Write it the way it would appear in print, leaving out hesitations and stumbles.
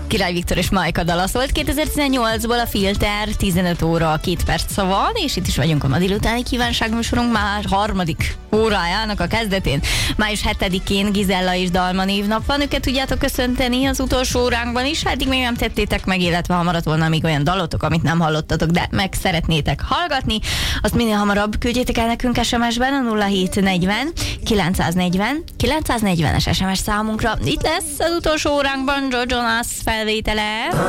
Király Viktor és Majka dala szólt 2018-ból, a Filter, 15 óra 2 perc van, és itt is vagyunk a ma délutáni kívánságműsorunk már harmadik órájának a kezdetén. Május 7-én Gizella és Dalma névnap van, őket tudjátok köszönteni az utolsó óránkban is, eddig még nem tettétek meg, illetve ha maradt volna még olyan dalotok, amit nem hallottatok, de meg szeretnétek hallgatni, azt minél hamarabb küldjétek el nekünk SMS-ben a 0740 940 940-es SMS számunkra. Itt lesz az utolsó óránkban Joe Jonas felvétele.